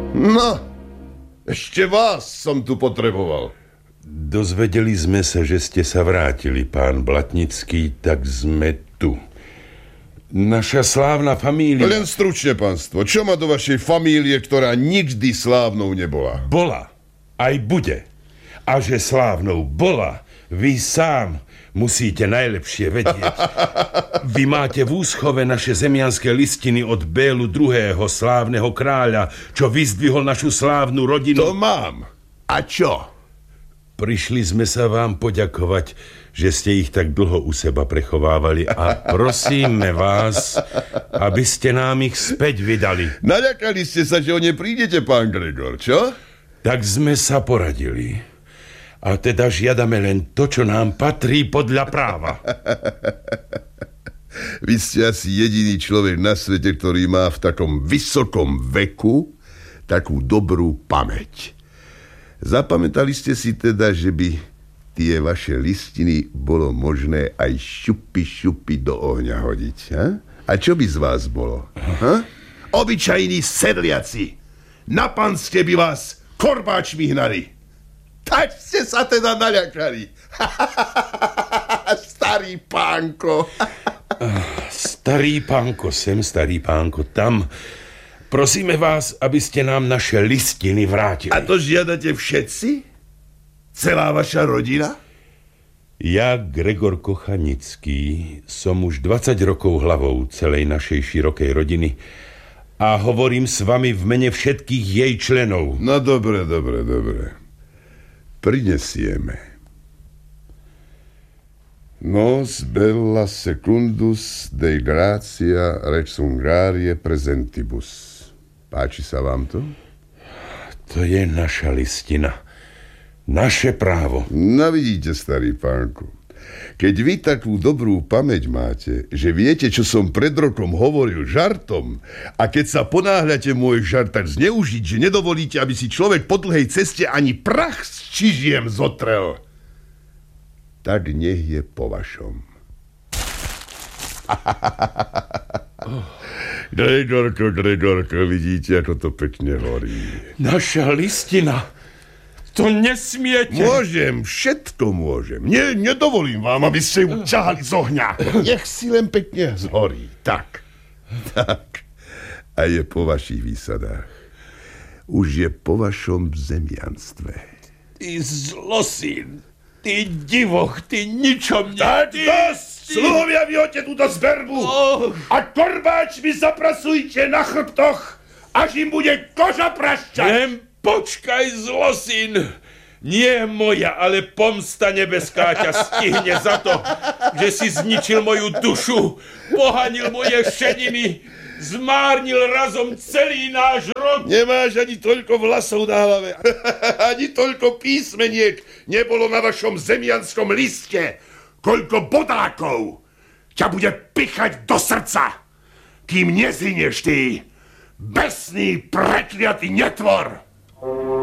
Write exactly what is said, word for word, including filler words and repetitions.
No, ešte vás som tu potreboval. Dozvedeli sme sa, že ste sa vrátili, pán Blatnický, tak sme tu. Naša slávna família... Len stručne, pánstvo, čo má do vašej famílie, ktorá nikdy slávnou nebola? Bola, aj bude. A že slávnou bola, vy sám musíte najlepšie vedieť. Vy máte v úschove naše zemianské listiny od Bélu druhého. slávneho kráľa, čo vyzdvihol našu slávnu rodinu. To mám. A čo? Prišli sme sa vám poďakovať, že ste ich tak dlho u seba prechovávali a prosíme vás, aby ste nám ich späť vydali. Naľakali ste sa, že o ne prídete, pán Gregor, čo? Tak sme sa poradili. A teda žiadame len to, čo nám patrí podľa práva. Vy ste asi jediný človek na svete, ktorý má v takom vysokom veku takú dobrú pamäť. Zapamätali ste si teda, že by tie vaše listiny bolo možné aj šupi šupi do ohňa hodiť, ha? A čo by z vás bolo? Ha? Obyčajní sedliaci. Na panske by vás korbáčmi hnali. Tak ste sa teda naľakali. Starý pánko. Starý pánko sem, starý pánko tam. Prosíme vás, aby ste nám naše listiny vrátili. A to žiadate všetci? Celá vaša rodina? Ja, Gregor Kochanický, som už dvadsať rokov hlavou celej našej širokej rodiny a hovorím s vami v mene všetkých jej členov. No dobre, dobre, dobre. Prinesieme. Nos bella secundus Dei gratia rex Hungarie presentibus. Páči sa vám to? To je naša listina. Naše právo. No vidíte, starý pánku. Keď vy takú dobrú pamäť máte, že viete, čo som pred rokom hovoril žartom, a keď sa ponáhľate môj žart tak zneužiť, že nedovolíte, aby si človek po dlhej ceste ani prach s čižiem zotrel, tak nech je po vašom. Gregorko, Gregorko, vidíte, ako to pekne horí. Naša listina. To nesmiete. Môžem, všetko môžem. Nie, nedovolím vám, aby ste ju ťahali z ohňa. Nech si len pekne zhorí. Tak, tak. A je po vašich výsadách. Už je po vašom zemianstve. Ty zlosyn. Ty divoch, ty ničom nie... Tak dosť! Sluhovia, vyhoďte túto zberbu! Oh. A korbáčmi zaprasujte na chrbtoch, až im bude koža prašťať! Len počkaj, zlosyn! Nie moja, ale pomsta nebeská ťa stihne za to, že si zničil moju dušu, pohanil moje šediny, zmárnil razom celý náš rod. Nemáš ani toľko vlasov na hlave, ani toľko písmeniek nebolo na vašom zemianskom liste, koľko bodákov ťa bude pichať do srdca, kým nezhynieš ty, besný, prekliatý netvor.